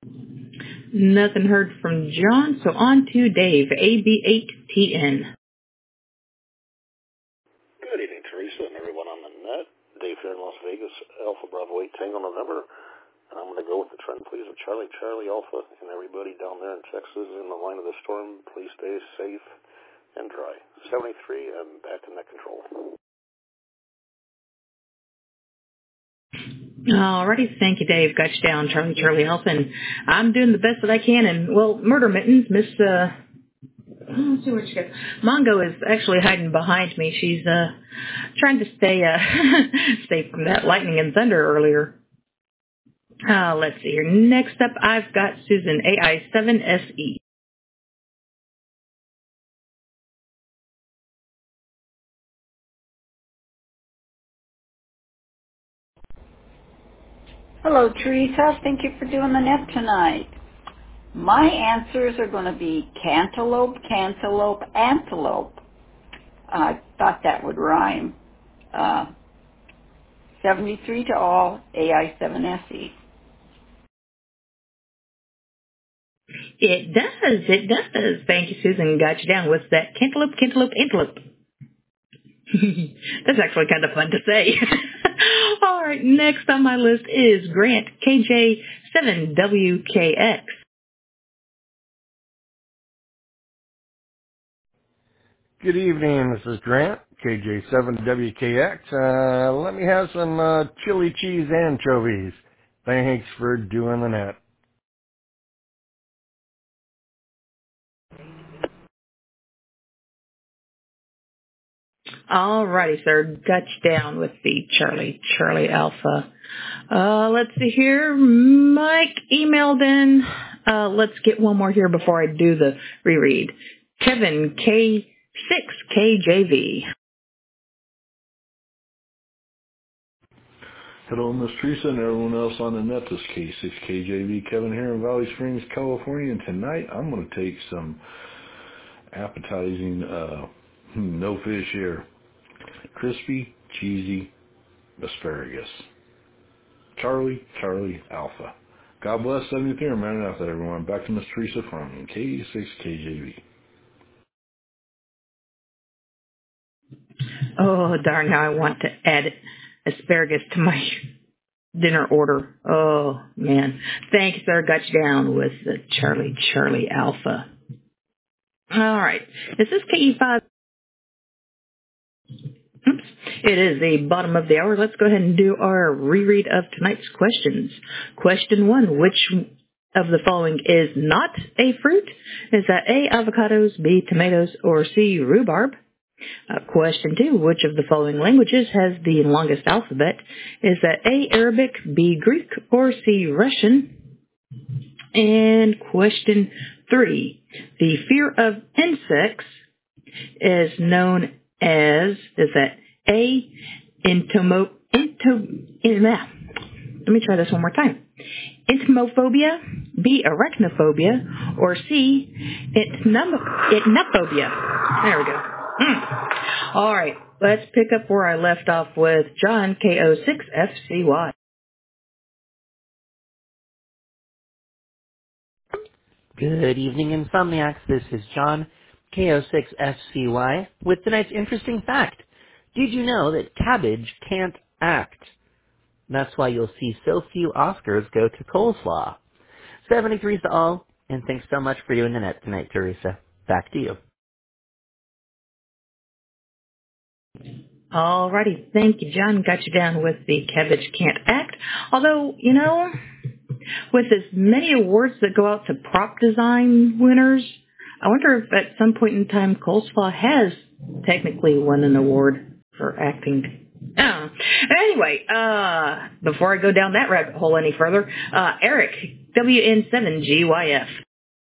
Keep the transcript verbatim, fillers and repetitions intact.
Nothing heard from John, so on to Dave, A B eight T N. Good evening, Teresa, and everyone on the net. Dave here in Las Vegas, Alpha Bravo eight Tango November. And I'm going to go with the trend, please, of Charlie, Charlie Alpha, and everybody down there in Texas in the line of the storm. Please stay safe and dry. seventy-three, and back to net control. Alrighty, thank you, Dave. Got you down, Charlie, Charlie Alpha, and I'm doing the best that I can. And well, Murder Mittens, Miss uh, let's see where she goes. Mongo is actually hiding behind me. She's uh trying to stay uh stay from that lightning and thunder earlier. Uh, let's see here. Next up, I've got Susan, A I seven S E. Hello, Teresa. Thank you for doing the net tonight. My answers are going to be cantaloupe, cantaloupe, antelope. I thought that would rhyme. Uh, seventy-three to all, A I seven S E. It does, it does. Thank you, Susan. Got you down. What's that? Cantaloupe, cantaloupe, antelope. That's actually kind of fun to say. All right, next on my list is Grant, K J seven W K X. Good evening, this is Grant, K J seven W K X. Uh, let me have some uh, chili cheese anchovies. Thanks for doing the net. All righty, sir. Got you down with the Charlie, Charlie Alpha. Uh, let's see here. Mike emailed in. Uh, let's get one more here before I do the reread. Kevin, K six K J V. Hello, Miss Teresa and everyone else on the net. This is K six K J V Kevin here in Valley Springs, California, and tonight I'm going to take some appetizing uh, no fish here. Crispy, cheesy asparagus. Charlie, Charlie Alpha. God bless, seventy-three. I'm running out there, everyone. Back to Miss Teresa from K six K J V. Oh, darn, now I want to add asparagus to my dinner order. Oh, man. Thanks, sir. Got you down with the Charlie, Charlie Alpha. All right. This is K E five. Oops. It is the bottom of the hour. Let's go ahead and do our reread of tonight's questions. Question one, which of the following is not a fruit? Is that A, avocados, B, tomatoes, or C, rhubarb? Uh, question two, which of the following languages has the longest alphabet? Is that A, Arabic, B, Greek, or C, Russian? And question three, the fear of insects is known as, is that A, entomo, ento, in, ah, let me try this one more time. Entomophobia, B, arachnophobia, or C, itnophobia. There we go. Mm. All right, let's pick up where I left off with John, K O six F C Y. Good evening, Insomniacs. This is John, K O six F C Y, with tonight's interesting fact. Did you know that cabbage can't act? That's why you'll see so few Oscars go to coleslaw. seventy-threes to all, and thanks so much for doing the net tonight, Teresa. Back to you. Alrighty, thank you, John. Got you down with the cabbage can't act. Although, you know, with as many awards that go out to prop design winners, I wonder if at some point in time Coleslaw has technically won an award for acting. Oh. Anyway, uh, before I go down that rabbit hole any further, uh, Eric, W N seven G Y F.